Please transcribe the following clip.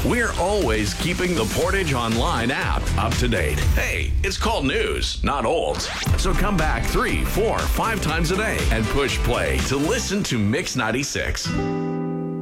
We're always keeping the Portage Online app up to date. Hey, it's called news, not old. So come back 3, 4, 5 times a day and push play to listen to Mix 96.